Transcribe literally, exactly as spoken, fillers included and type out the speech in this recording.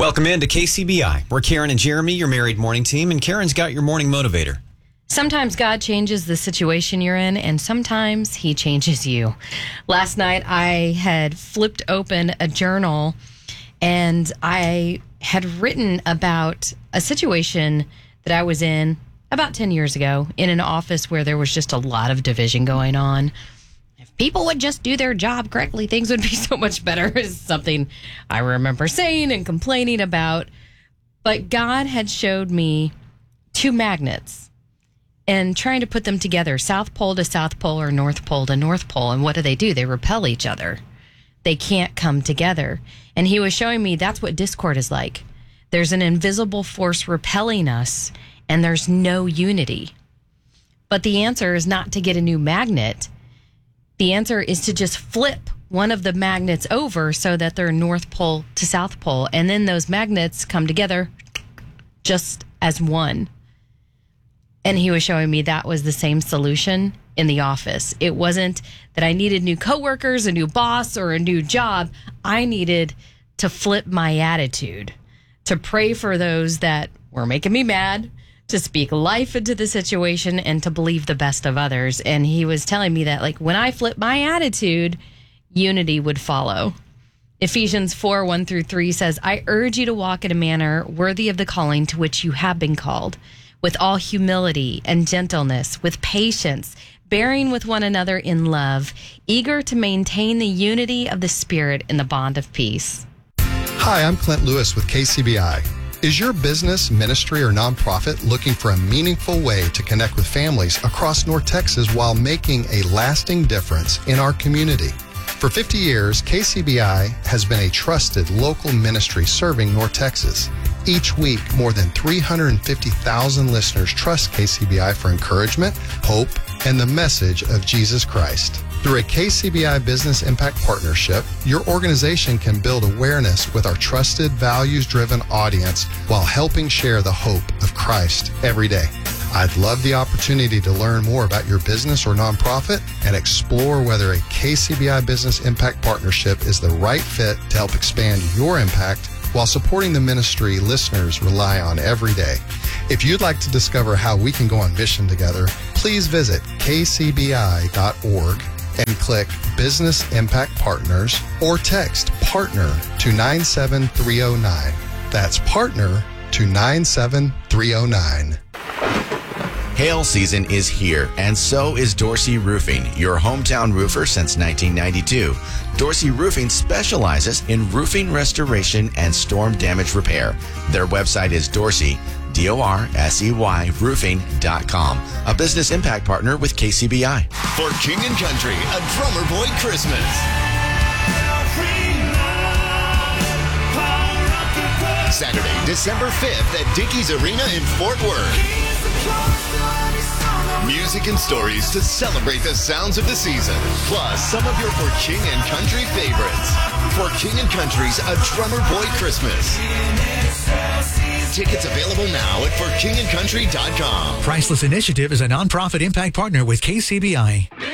Welcome in to K C B I. We're Karen and Jeremy, your married morning team, and Karen's got your morning motivator. Sometimes God changes the situation you're in, and sometimes he changes you. Last night, I had flipped open a journal, and I had written about a situation that I was in about ten years ago in an office where there was just a lot of division going on. If people would just do their job correctly, things would be so much better, is something I remember saying and complaining about. But God had showed me two magnets and trying to put them together, South Pole to South Pole or North Pole to North Pole. And what do they do? They repel each other. They can't come together. And he was showing me that's what discord is like. There's an invisible force repelling us, and there's no unity. But the answer is not to get a new magnet. The answer is to just flip one of the magnets over so that they're North Pole to South Pole. And then those magnets come together just as one. And he was showing me that was the same solution in the office. It wasn't that I needed new coworkers, a new boss, or a new job. I needed to flip my attitude, to pray for those that were making me mad, to speak life into the situation, and to believe the best of others. And he was telling me that, like, when I flip my attitude, unity would follow. Ephesians four, one through three says, I urge you to walk in a manner worthy of the calling to which you have been called, with all humility and gentleness, with patience, bearing with one another in love, eager to maintain the unity of the Spirit in the bond of peace. Hi, I'm Clint Lewis with K C B I. Is your business, ministry, or nonprofit looking for a meaningful way to connect with families across North Texas while making a lasting difference in our community? For fifty years, K C B I has been a trusted local ministry serving North Texas. Each week, more than three hundred fifty thousand listeners trust K C B I for encouragement, hope, and the message of Jesus Christ. Through a K C B I Business Impact Partnership, your organization can build awareness with our trusted, values-driven audience while helping share the hope of Christ every day. I'd love the opportunity to learn more about your business or nonprofit and explore whether a K C B I Business Impact Partnership is the right fit to help expand your impact while supporting the ministry listeners rely on every day. If you'd like to discover how we can go on mission together, please visit k c b i dot org and click Business Impact Partners or text PARTNER to nine seven three zero nine. That's PARTNER to nine seven three zero nine. Hail season is here, and so is Dorsey Roofing, your hometown roofer since nineteen ninety-two. Dorsey Roofing specializes in roofing restoration and storm damage repair. Their website is Dorsey, D O R S E Y, roofing dot com, a business impact partner with K C B I. For King and Country, a Drummer Boy Christmas. Saturday, December fifth at Dickies Arena in Fort Worth. Music and stories to celebrate the sounds of the season, plus some of your For King and Country favorites. For King and Country's A Drummer Boy Christmas. Tickets available now at for king and country dot com. Priceless Initiative is a nonprofit impact partner with K C B I.